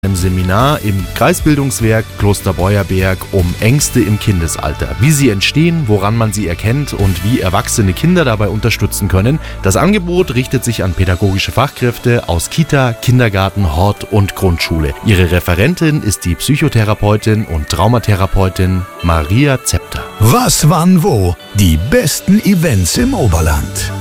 Im Seminar im Kreisbildungswerk Kloster Beuerberg um Ängste im Kindesalter. Wie sie entstehen, woran man sie erkennt und wie erwachsene Kinder dabei unterstützen können. Das Angebot richtet sich an pädagogische Fachkräfte aus Kita, Kindergarten, Hort und Grundschule. Ihre Referentin ist die Psychotherapeutin und Traumatherapeutin Maria Zepter. Was, wann, wo? Die besten Events im Oberland.